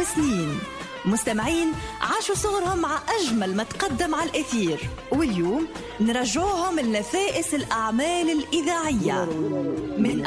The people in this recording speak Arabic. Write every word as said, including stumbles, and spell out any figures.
سنين. مستمعين عاشوا صغرهم مع أجمل ما تقدم على الأثير، واليوم نرجعوهم لنفائس الأعمال الإذاعية. من